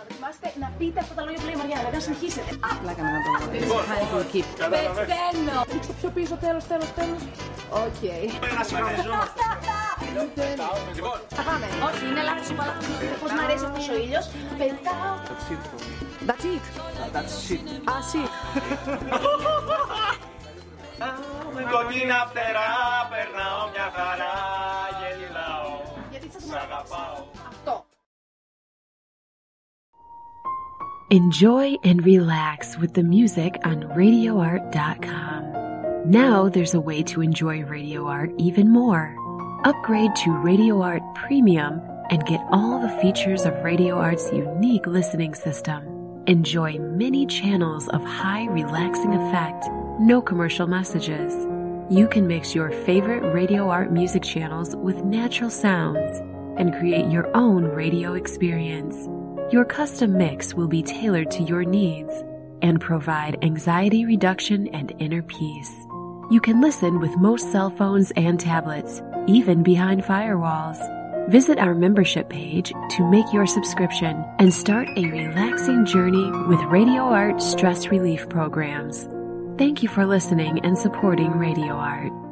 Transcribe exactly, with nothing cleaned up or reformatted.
Θυμάστε να πείτε αυτά τα λόγια που λέει η Μαριάννα, να συνεχίσετε. Πλάκα με να το πω. Πεθαίνω. Ρίξτε πιο πίσω, τέλος, τέλος, τέλος. Οκ. Να συγχρονιζόμαστε. Θα πάμε. Όχι, είναι λάθος ο παλάθος. Πώς μ' αρέσει αυτός ο ήλιος. Πετάω. That's it. That's shit. Ah, sì. Με κοκκίνα φτερά περνάω μια χαρά, γελάω. Γιατί σας Σ' αγαπάω. αυτό. Enjoy and relax with the music on radio art dot com. Now there's a way to enjoy Radio Art even more. Upgrade to Radio Art Premium and get all the features of Radio Art's unique listening system. Enjoy many channels of high relaxing effect, no commercial messages. You can mix your favorite Radio Art music channels with natural sounds and create your own radio experience. Your custom mix will be tailored to your needs and provide anxiety reduction and inner peace. You can listen with most cell phones and tablets, even behind firewalls. Visit our membership page to make your subscription and start a relaxing journey with Radio Art stress relief programs. Thank you for listening and supporting Radio Art.